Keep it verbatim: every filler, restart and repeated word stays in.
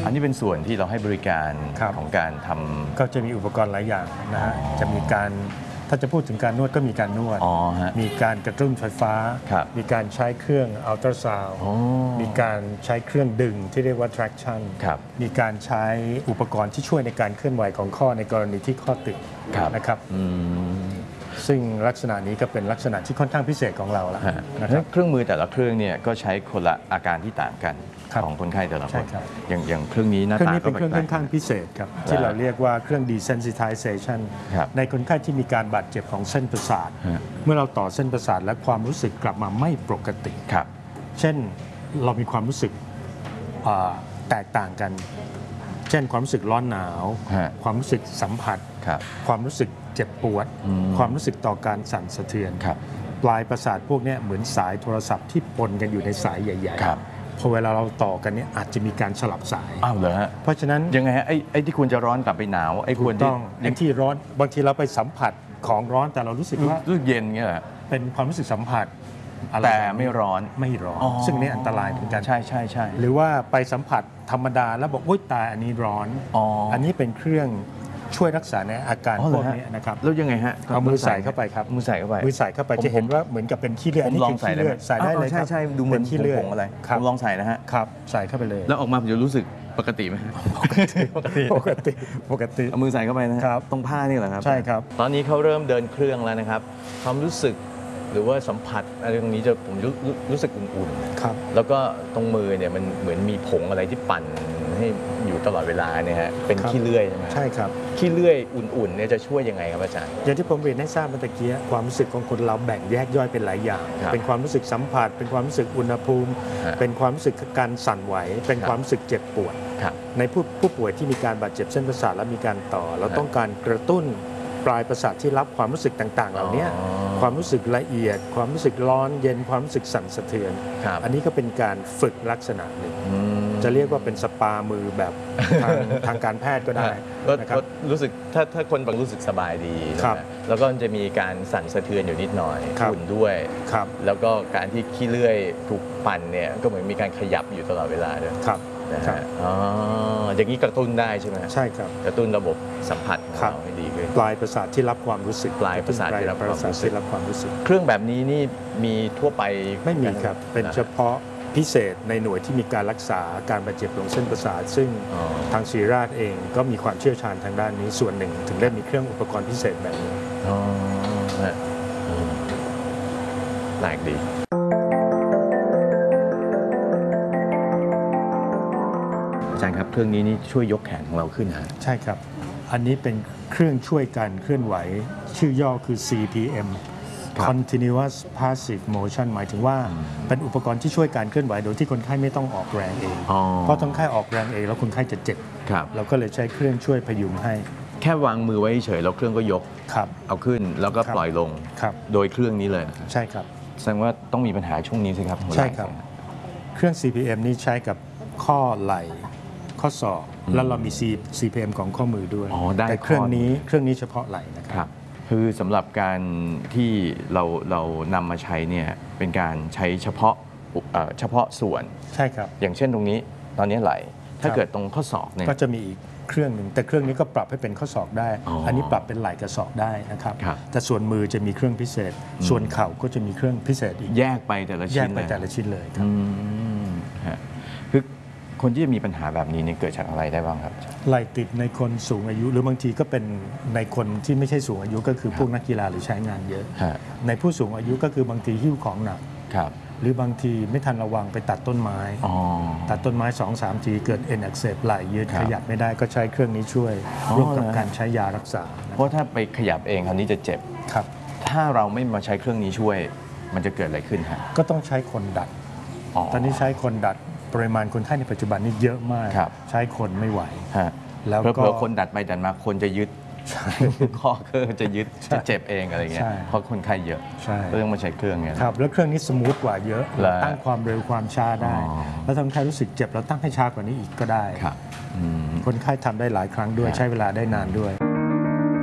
อันนี้เป็นส่วนที่เราให้บริการของการทำก็จะมีอุปกรณ์หลายอย่างนะฮะจะมีการถ้าจะพูดถึงการนวดก็มีการนวดมีการกระตุ้นไฟฟ้ามีการใช้เครื่องอัลตราซาวด์มีการใช้เครื่องดึงที่เรียกว่า traction มีการใช้อุปกรณ์ที่ช่วยในการเคลื่อนไหวของข้อในกรณีที่ข้อตึงนะครับซึ่งลักษณะนี้ก็เป็นลักษณะที่ค่อนข้างพิเศษของเราแล้วนะครับเครื่องมือแต่ละเครื่องเนี่ยก็ใช้คนละอาการที่ต่างกันของคนไข้แต่ละคนอย่างอย่างเครื่องนี้หน้าตาก็เป็นเครื่องค่อนข้างพิเศษครับที่เราเรียกว่าเครื่อง desensitization ในคนไข้ที่มีการบาดเจ็บของเส้นประสาทเมื่อเราต่อเส้นประสาทและความรู้สึกกลับมาไม่ปกติเช่นเรามีความรู้สึกแตกต่างกันเช่นความรู้สึกร้อนหนาวความรู้สึกสัมผัสความรู้สึกเจ็บปวดความรู้สึกต่อการสั่นสะเทือนปลายประสาทพวกนี้เหมือนสายโทรศัพท์ที่ปนกันอยู่ในสายใหญ่ๆพอเวลาเราต่อกันเนี่ยอาจจะมีการสลับสายอ้าวเหรอฮะเพราะฉะนั้นยังไงฮะไอ้ไอ้ที่ควรจะร้อนกลับไปหนาวไอ้ควรต้องไอ้ที่ร้อนบางทีเราไปสัมผัสของร้อนแต่เรารู้สึกว่ารู้เย็นเงี้ยเป็นความรู้สึกสัมผัสแต่ไม่ร้อนไม่ร้อนซึ่งนี่อันตรายเหมือนกันใช่ใช่ใช่หรือว่าไปสัมผัสธรรมดาแล้วบอกโอ๊ยตายอันนี้ร้อนอันนี้เป็นเครื่องช่วยรักษาในอาการพวกนี้นะครับแล้วยังไงฮะเอามือใส่เข้าไปครับมือใส่เข้าไปมือใส่เข้าไปจะเห็นว่าเหมือนกับเป็นขี้เลือดอันนี้คือขี้เลือดใส่ได้เลยครับใช่ดูเหมือนขี้เลือดอะไรผมลองใส่นะฮะครับใส่เข้าไปเลยแล้วออกมาผมจะรู้สึกปกติไหมปกติปกติปกติปกติเอามือใส่เข้าไปนะครับตรงผ้านี่เหรอครับใช่ครับตอนนี้เขาเริ่มเดินเครื่องแล้วนะครับความรู้สึกหรือว่าสัมผัสอะไรตรงนี้จะผมรู้รู้สึกอุ่นๆครับแล้วก็ตรงมือเนี่ยมันเหมือนมีผงอะไรที่ปั่นให้อยู่ตลอดเวลาเนี่ยฮะเป็นขี้เลื่อยใช่ไหมใช่ครับขี้เลื่อยอุ่นๆเนี่ยจะช่วยยังไงครับอาจารย์อย่างที่ผมเรียนให้ทราบเมื่อกี้ความรู้สึกของคนเราแบ่งแยกย่อยเป็นหลายอย่างเป็นความรู้สึกสัมผัสเป็นความรู้สึกอุณหภูมิเป็นความรู้สึกการสั่นไหวเป็นความรู้สึกเจ็บปวดในผู้ผู้ป่วยที่มีการบาดเจ็บเส้นประสาทและมีการต่อเราต้องการกระตุ้นปลายประสาทที่รับความรู้สึกต่างๆเหล่านี้ความรู้สึกละเอียดความรู้สึกร้อนเย็นความรู้สึกสั่นสะเทือนอันนี้ก็เป็นการฝึกลักษณะหนึ่งจะเรียกว่าเป็นสปามือแบบทางทางการแพทย์ก็ได้นะครับรู้สึกถ้าถ้าคนบางรู้สึกสบายดีแล้วก็จะมีการสั่นสะเทือนอยู่นิดหน่อยอุ่นด้วยแล้วก็การที่ขี้เลื่อยถูกปั่นเนี่ยก็เหมือนมีการขยับอยู่ตลอดเวลาด้วยนะฮะอ๋ออย่างนี้กระตุ้นได้ใช่ไหมใช่ครับกระตุ้นระบบสัมผัสของเราให้ดีขึ้นปลายประสาทที่รับความรู้สึกปลายประสาทที่รับความรู้สึกความรู้สึกเครื่องแบบนี้นี่มีทั่วไปไม่มีครับเป็นเฉพาะพิเศษในหน่วยที่มีการรักษาการบาดเจ็บของเส้นประสาทซึ่งทางศิริราชเองก็มีความเชี่ยวชาญทางด้านนี้ส่วนหนึ่งถึงได้มีเครื่องอุปกรณ์พิเศษแบบนี้อ๋อแปลกดีอาจารย์ครับเครื่องนี้นี่ช่วยยกแขนของเราขึ้นฮะใช่ครับอันนี้เป็นเครื่องช่วยการเคลื่อนไหวชื่อย่อคือ ซี พี เอ็ม Continuous Passive Motion หมายถึงว่าเป็นอุปกรณ์ที่ช่วยการเคลื่อนไหวโดยที่คนไข้ไม่ต้องออกแรงเองเพราะคนไข้ออกแรงเองแล้วคนไข้จะเจ็บเราก็เลยใช้เครื่องช่วยพยุงให้แค่วางมือไว้เฉยแล้วเครื่องก็ยกเอาขึ้นแล้วก็ปล่อยลงโดยเครื่องนี้เลยใช่ครับแสดงว่าต้องมีปัญหาช่วงนี้สิครับใช่ครับเครื่อง ซี พี เอ็ม นี้ใช้กับข้อไหล่ข้อศอกแล้วเรามี ซี พี เอ็ม ของข้อมือด้วยแต่เครื่องนี้เครื่องนี้เฉพาะไหล่นะครับคือสำหรับการที่เราเรานำมาใช้เนี่ยเป็นการใช้เฉพาะเฉพาะส่วนใช่ครับอย่างเช่นตรงนี้ตอนนี้ไหล่ถ้าเกิดตรงข้อศอกเนี่ยก็จะมีอีกเครื่องหนึ่งแต่เครื่องนี้ก็ปรับให้เป็นข้อศอกได้ อ, อันนี้ปรับเป็นไหล่กับศอกได้นะครับแต่ส่วนมือจะมีเครื่องพิเศษส่วนเข่าก็จะมีเครื่องพิเศษอีกแยกไปแต่ละชิ้นแยกไปแต่ละชิ้นเลยครับคือคนที่จะมีปัญหาแบบนี้เนี่ยเกิดจากอะไรได้บ้างครับไหล่ติดในคนสูงอายุหรือบางทีก็เป็นในคนที่ไม่ใช่สูงอายุก็คือพวกนักกีฬาหรือใช้งานเยอะในผู้สูงอายุก็คือบางทีหิ้วของหนักหรือบางทีไม่ทันระวังไปตัดต้นไม้ตัดต้นไม้ สองสาม ทีเกิดเอ็นอักเสบไหล่ยืดขยับไม่ได้ก็ใช้เครื่องนี้ช่วยร่วมกับการใช้ยารักษาเพราะถ้าไปขยับเองคราวนี้จะเจ็บครับถ้าเราไม่มาใช้เครื่องนี้ช่วยมันจะเกิดอะไรขึ้นฮะก็ต้องใช้คนดัดตอนนี้ใช้คนดัดปริมาณคนไข้ในปัจจุบันนี้เยอะมากใช้คนไม่ไหวแล้วก็คนดัดไปดัดมาคนจะยึดข้อเครื่องจะยึดจะเจ็บเองอะไรเงี้ยเพราะคนไข้เยอะก็ต้องมาใช้เครื่องเงี้ยครับแล้วเครื่องนี้สมูทกว่าเยอะตั้งความเร็วความช้าได้แล้วถ้าคนไข้รู้สึกเจ็บเราตั้งให้ช้ากว่านี้อีกก็ได้คนไข้ทำได้หลายครั้งด้วยใช้เวลาได้นานด้วย